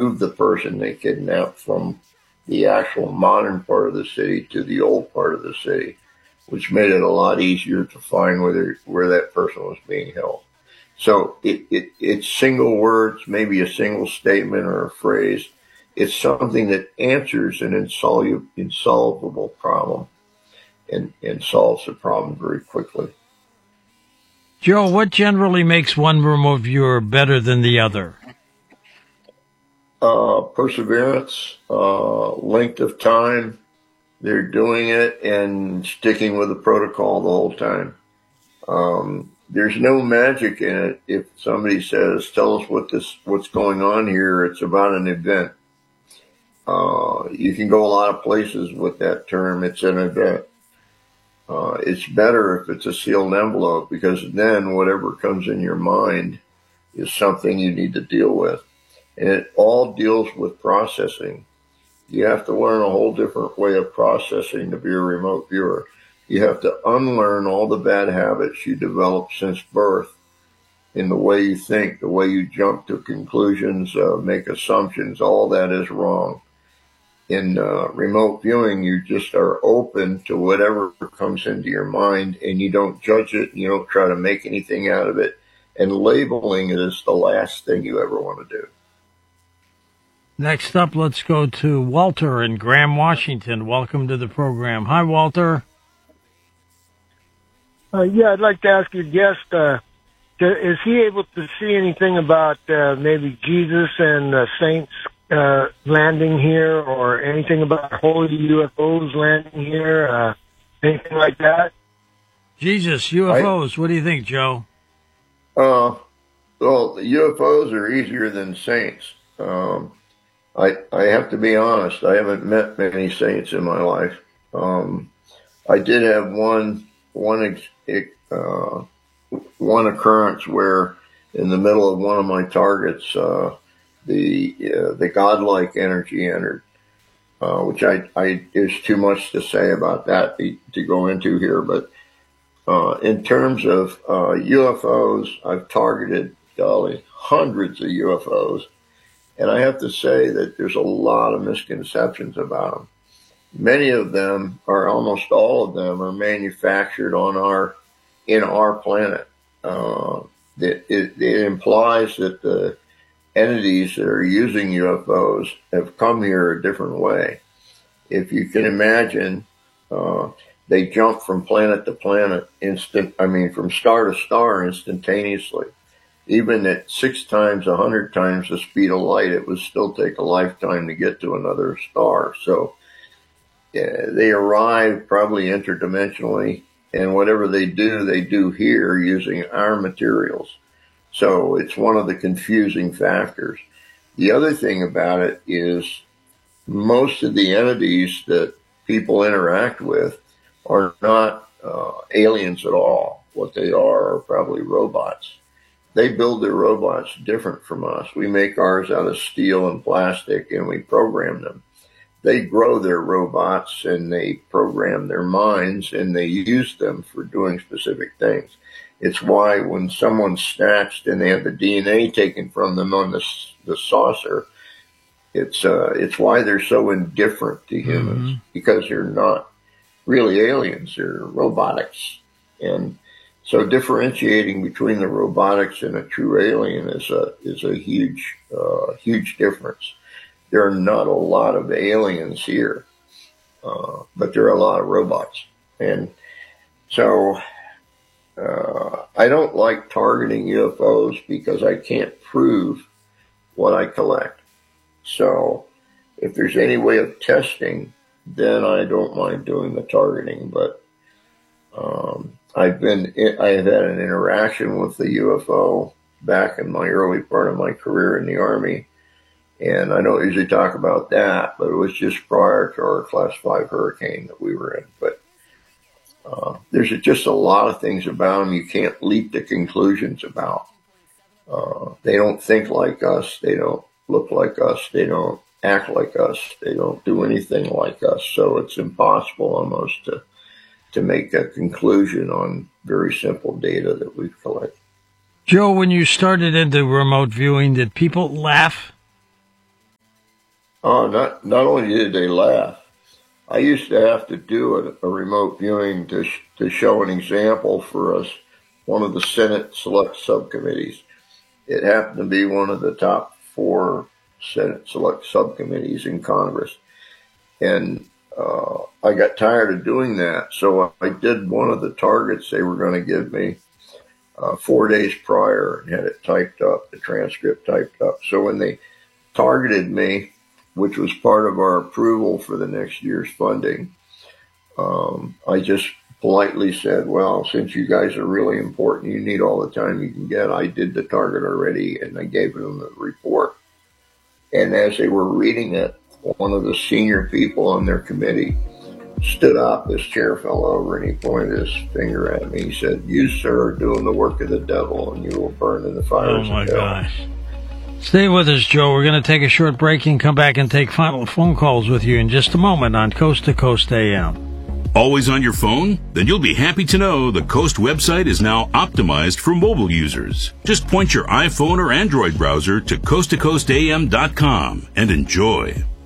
moved the person they kidnapped from the actual modern part of the city to the old part of the city, which made it a lot easier to find where that person was being held. So it's single words, maybe a single statement or a phrase. It's something that answers an insolvable problem and solves the problem very quickly. Joe, what generally makes one remote viewer better than the other? Perseverance, length of time they're doing it, and sticking with the protocol the whole time. There's no magic in it. If somebody says, "Tell us what's going on here," it's about an event. You can go a lot of places with that term. It's an event. It's better if it's a sealed envelope, because then whatever comes in your mind is something you need to deal with. And it all deals with processing. You have to learn a whole different way of processing to be a remote viewer. You have to unlearn all the bad habits you developed since birth in the way you think, the way you jump to conclusions, make assumptions. All that is wrong. In remote viewing, you just are open to whatever comes into your mind, and you don't judge it, and you don't try to make anything out of it. And labeling it is the last thing you ever want to do. Next up, let's go to Walter in Graham, Washington. Welcome to the program. Hi, Walter. Yeah, I'd like to ask your guest, is he able to see anything about maybe Jesus and saints landing here, or anything about holy UFOs landing here, anything like that? Jesus, UFOs, what do you think, Joe? Well, UFOs are easier than saints. I have to be honest, I haven't met many saints in my life. I did have one occurrence where in the middle of one of my targets, the godlike energy entered, which is too much to say about that to go into here. But in terms of UFOs, I've targeted, golly, hundreds of UFOs. And I have to say that there's a lot of misconceptions about them. Many of them, or almost all of them, are manufactured in our planet. It implies that the entities that are using UFOs have come here a different way. If you can imagine, they jump from planet to planet from star to star instantaneously. Even at 6 times, 100 times the speed of light, it would still take a lifetime to get to another star. So they arrive probably interdimensionally, and whatever they do here using our materials. So it's one of the confusing factors. The other thing about it is most of the entities that people interact with are not aliens at all. What they are probably robots. They build their robots different from us. We make ours out of steel and plastic, and we program them. They grow their robots, and they program their minds, and they use them for doing specific things. It's why when someone's snatched and they have the DNA taken from them on the saucer, it's why they're so indifferent to humans, because they're not really aliens. They're robotics. And so differentiating between the robotics and a true alien is a huge difference. There are not a lot of aliens here, but there are a lot of robots. And so I don't like targeting UFOs because I can't prove what I collect. So if there's any way of testing, then I don't mind doing the targeting. But I've had an interaction with the UFO back in my early part of my career in the Army. And I don't usually talk about that, but it was just prior to our Class 5 hurricane that we were in. But there's just a lot of things about them you can't leap to conclusions about. They don't think like us. They don't look like us. They don't act like us. They don't do anything like us. So it's impossible almost to make a conclusion on very simple data that we've collected. Joe, when you started into remote viewing, did people laugh? Not only did they laugh, I used to have to do a remote viewing to show an example for us, one of the Senate Select Subcommittees. It happened to be one of the top 4 Senate Select Subcommittees in Congress. And I got tired of doing that, so I did one of the targets they were going to give me 4 days prior and had it typed up, the transcript typed up. So when they targeted me, which was part of our approval for the next year's funding, I just politely said, well, since you guys are really important, you need all the time you can get. I did the target already, and I gave them the report. And as they were reading it, one of the senior people on their committee stood up. His chair fell over, and he pointed his finger at me. He said, "You, sir, are doing the work of the devil, and you will burn in the fires of hell." Oh, my gosh. Stay with us, Joe. We're going to take a short break and come back and take final phone calls with you in just a moment on Coast to Coast AM. Always on your phone? Then you'll be happy to know the Coast website is now optimized for mobile users. Just point your iPhone or Android browser to coasttocoastam.com and enjoy.